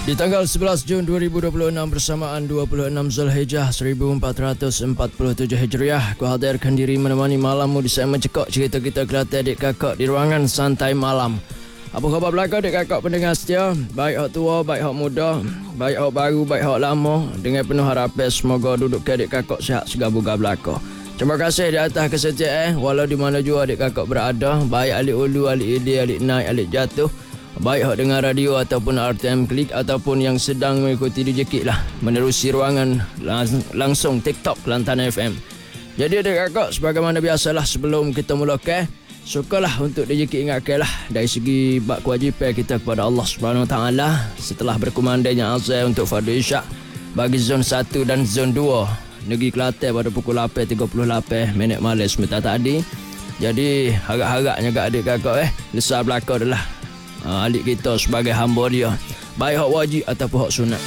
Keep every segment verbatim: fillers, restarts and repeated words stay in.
Di tanggal sebelas Jun dua ribu dua puluh enam bersamaan dua puluh enam Zulhijjah seribu empat ratus empat puluh tujuh Hijriah, aku hadirkan diri menemani malammu di segmen Cekok Cerita Kita Kelate adik kakak di ruangan santai malam. Apa khabar belaka adik kakak pendengar setia? Baik hak tua, baik hak muda, baik hak baru, baik hak lama. Dengan penuh harapan semoga duduk ke adik kakak sihat segabuga belaka. Terima kasih di atas kesetiaan walau di mana jua adik kakak berada, baik alik ulu, alik ili, alik naik, alik jatuh. Baik hak dengar radio ataupun R T M Klik ataupun yang sedang mengikuti D J Kik lah menerusi ruangan lang- langsung TikTok Kelantan F M. Jadi adik kakak, sebagaimana biasalah sebelum kita mulakan, sukalah untuk D J Kik ingatkan lah dari segi bab kewajipan kita kepada Allah Subhanahu Wa Taala setelah berkumandanya azan untuk fardu isyak bagi zon satu dan zon dua negeri Kelantan pada pukul lapan tiga puluh lapan minit malam sebentar tadi. Jadi harap-harapnya kat adik kakak eh lesar belaka adalah Uh, alik kita sebagai hamba dia, baik hak wajib ataupun hak sunat.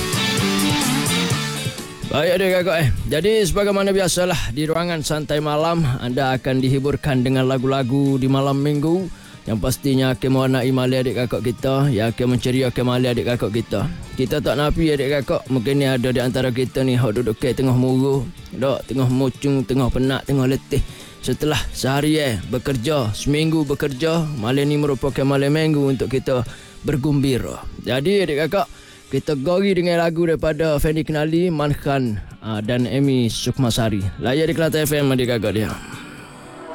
Baik adik kakak eh. Jadi sebagaimana biasalah di ruangan santai malam anda akan dihiburkan dengan lagu-lagu di malam minggu yang pastinya akan mewarnai malam adik kakak kita, yang akan menceriakan malam adik kakak kita. Kita tak nafi adik kakak, mungkin ni ada di antara kita ni hak duduk ke tengah muruh, dok tengah mucung, tengah penat, tengah letih. Setelah seharian bekerja, seminggu bekerja, malam ni merupakan malam minggu untuk kita bergembira. Jadi adik kakak, kita gori dengan lagu daripada Fendi Kenali, Mankan dan Amy Sukmasari. Layar di Kelantan F M adik kakak dia.